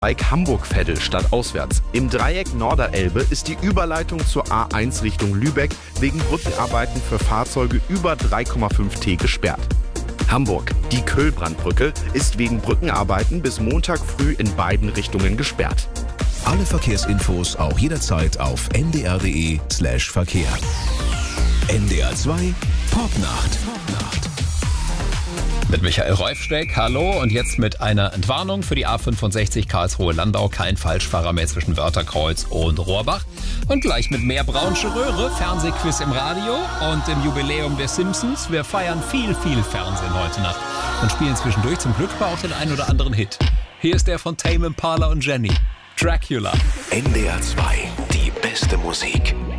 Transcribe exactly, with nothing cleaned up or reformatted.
Hamburg-Veddel statt auswärts. Im Dreieck Norderelbe ist die Überleitung zur A eins Richtung Lübeck wegen Brückenarbeiten für Fahrzeuge über drei Komma fünf T gesperrt. Hamburg. Die Köhlbrandbrücke ist wegen Brückenarbeiten bis Montag früh in beiden Richtungen gesperrt. Alle Verkehrsinfos auch jederzeit auf n d r punkt d e slash Verkehr. N D R zwei Popnacht. Mit Michael Reufsteck, hallo, und jetzt mit einer Entwarnung für die A fünfundsechzig Karlsruhe-Landau. Kein Falschfahrer mehr zwischen Wörterkreuz und Rohrbach. Und gleich mit mehr braunsche Röhre, Fernsehquiz im Radio und im Jubiläum der Simpsons. Wir feiern viel, viel Fernsehen heute Nacht und spielen zwischendurch zum Glück mal auch den einen oder anderen Hit. Hier ist der von Tame Impala und Jenny, Dracula. N D R zwei, die beste Musik.